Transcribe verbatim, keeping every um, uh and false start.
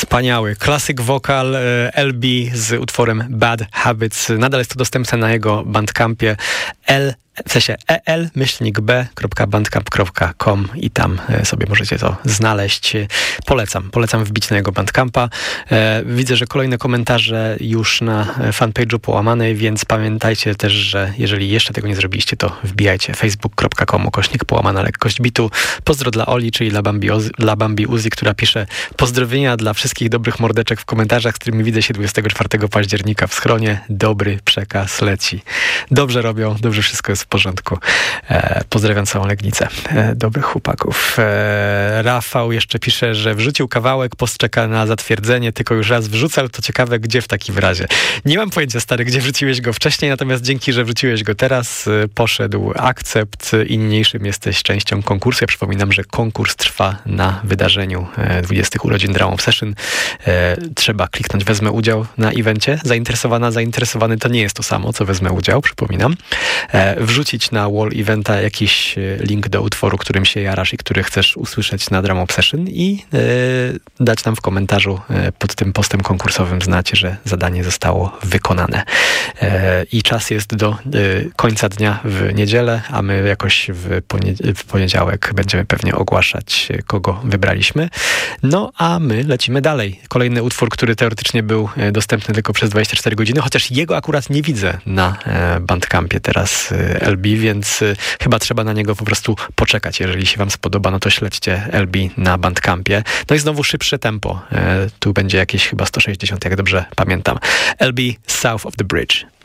Wspaniały. Klasyk wokal L B z utworem Bad Habits. Nadal jest to dostępne na jego Bandcampie. L w sensie el myślnik b kropka bandcamp kropka com i tam sobie możecie to znaleźć. Polecam, polecam wbić na jego Bandcampa. Widzę, że kolejne komentarze już na fanpage'u Połamanej, więc pamiętajcie też, że jeżeli jeszcze tego nie zrobiliście, to wbijajcie facebook kropka com ukośnik połamana lekkość bitu. Pozdro dla Oli, czyli dla Bambi, Ozy, dla Bambi Uzi, która pisze pozdrowienia dla wszystkich dobrych mordeczek w komentarzach, z którymi widzę się dwudziestego czwartego października w schronie. Dobry przekaz leci. Dobrze robią, dobrze wszystko jest w porządku. E, pozdrawiam całą Legnicę. E, dobrych chłopaków. E, Rafał jeszcze pisze, że wrzucił kawałek, post czeka na zatwierdzenie, tylko już raz wrzucał, to ciekawe, gdzie w takim razie. Nie mam pojęcia, stary, gdzie wrzuciłeś go wcześniej, natomiast dzięki, że wrzuciłeś go teraz, e, poszedł akcept i niniejszym jesteś częścią konkursu. Ja przypominam, że konkurs trwa na wydarzeniu e, dwudziestych urodzin Drum Obsession. E, trzeba kliknąć wezmę udział na evencie. Zainteresowana, zainteresowany to nie jest to samo, co wezmę udział, przypominam. E, wrzucić na wall eventa jakiś link do utworu, którym się jarasz i który chcesz usłyszeć na Drum Obsession i e, dać nam w komentarzu e, pod tym postem konkursowym znać, że zadanie zostało wykonane. E, I czas jest do e, końca dnia w niedzielę, a my jakoś w, ponie- w poniedziałek będziemy pewnie ogłaszać, kogo wybraliśmy. No a my lecimy dalej. Kolejny utwór, który teoretycznie był dostępny tylko przez dwadzieścia cztery godziny, chociaż jego akurat nie widzę na e, Bandcampie teraz e, L B, więc e, chyba trzeba na niego po prostu poczekać. Jeżeli się wam spodoba, no to śledźcie L B na Bandcampie. No i znowu szybsze tempo. E, tu będzie jakieś chyba sto sześćdziesiąt, jak dobrze pamiętam. L B South of the Bridge.